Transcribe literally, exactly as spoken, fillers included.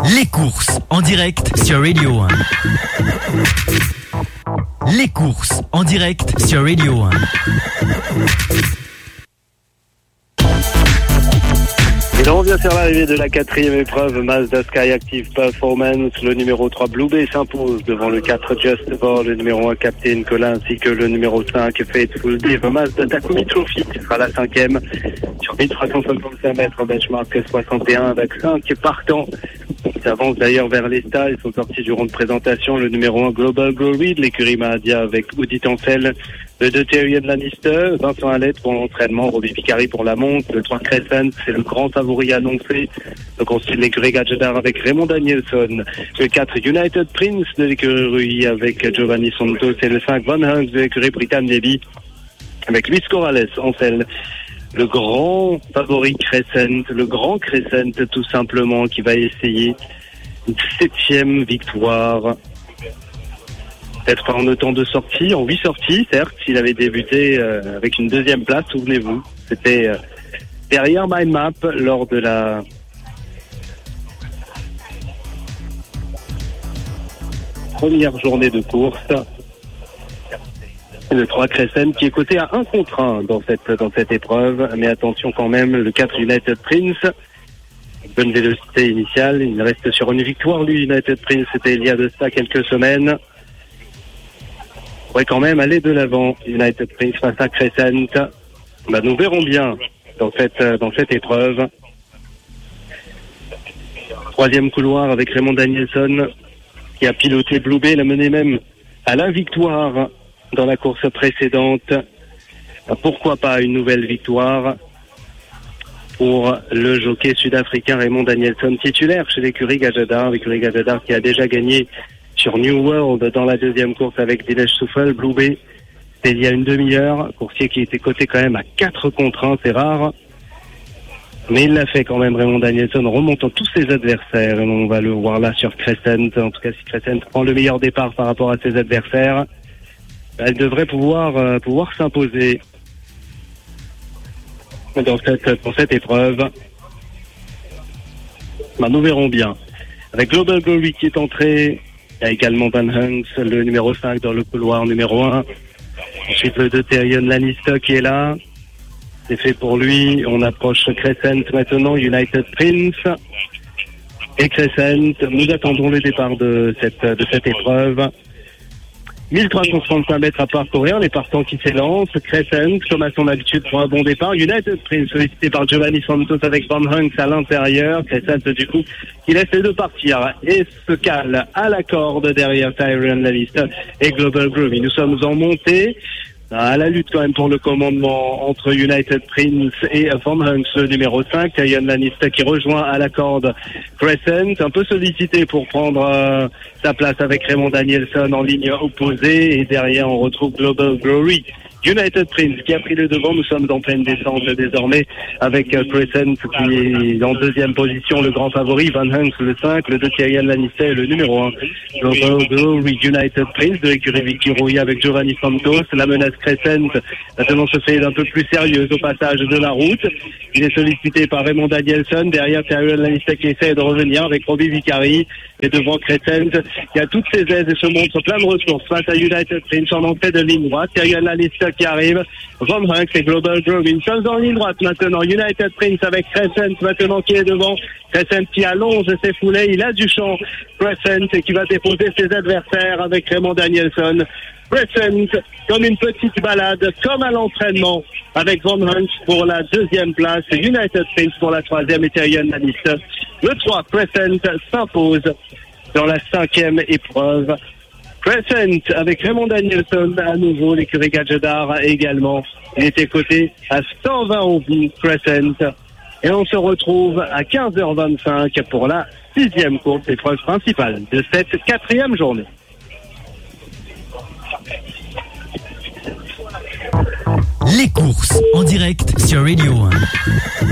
Les courses en direct sur Radio un. Les courses en direct sur Radio un. Et là, on vient faire l'arrivée de la quatrième épreuve Mazda Sky Active Performance. Le numéro trois Blue Bay s'impose devant le quatre Just Ball, le numéro un Captain Colin ainsi que le numéro cinq Faithful Div. Mazda Takumi Trophy qui sera la cinquième sur mille trois cent soixante-cinq mètres, benchmark soixante et un avec cinq partants. Ils s'avancent d'ailleurs vers l'Esta. Ils sont sortis du rond de présentation. Le numéro un Global Glory de l'écurie Mahadia avec Audi Tancel. Le deux Tyrion Lannister, Vincent Alette pour l'entraînement, Robbie Picari pour la monte, le trois Crescent, c'est le grand favori annoncé. Donc on suit l'écurie Gadjedar avec Raymond Danielson, le quatre United Prince de l'écurie avec Giovanni Santos et le cinq Van Hunks de l'écurie Britann Levy avec Luis Corrales en selle. Le grand favori Crescent, le grand Crescent tout simplement qui va essayer une septième victoire. Peut-être pas en autant de sorties, en huit sorties, certes, il avait débuté euh, avec une deuxième place, souvenez-vous. C'était euh, derrière Mind Map lors de la première journée de course. Le trois Crescent qui est coté à un contre un dans cette, dans cette épreuve. Mais attention quand même, le quatre United Prince. Bonne vélocité initiale, il reste sur une victoire. Lui, United Prince, c'était il y a de ça quelques semaines. Pourrait quand même aller de l'avant. United Prince face à Crescent. Bah, nous verrons bien dans cette, dans cette épreuve. Troisième couloir avec Raymond Danielson qui a piloté Blue Bay, l'a mené même à la victoire dans la course précédente. Bah, pourquoi pas une nouvelle victoire pour le jockey sud-africain Raymond Danielson, titulaire chez l'écurie Gadjedar. L'écurie Gadjedar qui a déjà gagné sur New World dans la deuxième course avec Dinesh Souffel. Blue Bay, c'était il y a une demi-heure. Coursier qui était coté quand même à quatre contre un, c'est rare. Mais il l'a fait quand même, Raymond Danielson, remontant tous ses adversaires. Et on va le voir là sur Crescent. En tout cas, si Crescent prend le meilleur départ par rapport à ses adversaires, elle devrait pouvoir, euh, pouvoir s'imposer dans cette, dans cette épreuve. Ben, nous verrons bien. Avec Global Glory qui est entré, il y a également Van Hunks, le numéro cinq dans le couloir numéro un. Ensuite, le deux Tyrion Lannister qui est là. C'est fait pour lui. On approche Crescent maintenant, United Prince. Et Crescent, nous attendons le départ de cette, de cette épreuve. mille trois cent soixante-cinq mètres à parcourir, les partants qui s'élancent. Crescent, comme à son habitude, pour un bon départ. United Prince, sollicité par Giovanni Santos avec Van Hunks à l'intérieur. Crescent, du coup, qui laisse les deux partir et se cale à la corde derrière Tyrion Lannister et Global Groovy. Nous sommes en montée, à la lutte quand même pour le commandement entre United Prince et Van Hunks, le numéro cinq. Tyrion Lannister qui rejoint à la corde Crescent, un peu sollicité pour prendre euh, sa place avec Raymond Danielson en ligne opposée. Et derrière, on retrouve Global Glory. United Prince qui a pris le devant. Nous sommes en pleine descente désormais avec euh, Crescent qui est en deuxième position, le grand favori. Van Hunks le cinq, le deux Tyrion Lannister le numéro un. Global Glory, United Prince de l'écurie Vicky Rouillet avec Giovanni Santos. La menace Crescent maintenant se fait un peu plus sérieuse au passage de la route. Il est sollicité par Raymond Danielson. Derrière Tyrion Lannister qui essaie de revenir avec Robbie Vicari. Et devant Crescent qui a toutes ses aises et se montre plein de ressources face à United Prince en entrée de ligne droite. Tyrion Lannister qui arrive. Van Hunks et Global Groovy. Nous sommes en ligne droite maintenant. United Prince avec Crescent maintenant qui est devant. Crescent qui allonge ses foulées. Il a du champ. Crescent qui va déposer ses adversaires avec Raymond Danielson. Crescent comme une petite balade, comme à l'entraînement avec Van Hunks pour la deuxième place. United Prince pour la troisième et Tyrion Lannister. Le trois, Crescent s'impose dans la cinquième épreuve. Crescent avec Raymond Danielson à nouveau, l'écurie Gadjedar également. Il était coté à cent vingt au bout, Crescent. Et on se retrouve à quinze heures vingt-cinq pour la sixième course, épreuve principale de cette quatrième journée. Les courses en direct sur Radio un.